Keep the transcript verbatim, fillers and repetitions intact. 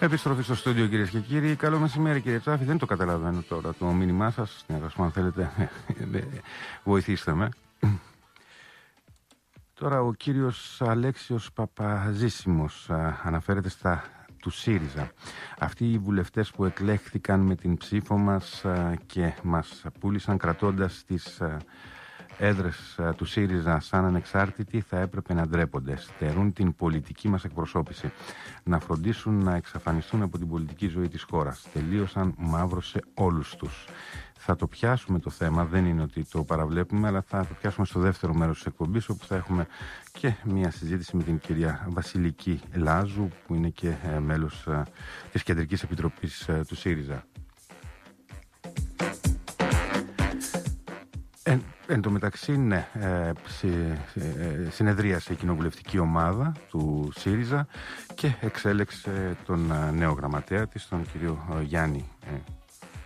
Επιστροφή στο στούντιο, κυρίες και κύριοι. Καλό μεσημέρι, κύριε Τσάφη. Δεν το καταλαβαίνω τώρα το μήνυμά σας. Ναι, ας πούμε, αν θέλετε, βοηθήστε με. Τώρα, ο κύριος Αλέξιος Παπαζήσιμος αναφέρεται στα του ΣΥΡΙΖΑ. Αυτοί οι βουλευτές που εκλέχθηκαν με την ψήφο μας και μας πούλησαν κρατώντας τις έδρες του ΣΥΡΙΖΑ σαν ανεξάρτητοι, θα έπρεπε να ντρέπονται. Στερούν την πολιτική μας εκπροσώπηση. Να φροντίσουν να εξαφανιστούν από την πολιτική ζωή της χώρας. Τελείωσαν μαύρο σε όλους τους. Θα το πιάσουμε το θέμα, δεν είναι ότι το παραβλέπουμε, αλλά θα το πιάσουμε στο δεύτερο μέρος της εκπομπής, όπου θα έχουμε και μια συζήτηση με την κυρία Βασιλική Λάζου, που είναι και μέλος της Κεντρικής Επιτροπής του ΣΥΡΙΖΑ. Εν, εν τω μεταξύ, ναι, ε, συ, ε, συνεδρίασε η κοινοβουλευτική ομάδα του ΣΥΡΙΖΑ και εξέλεξε τον νέο γραμματέα της, τον κύριο Γιάννη ε,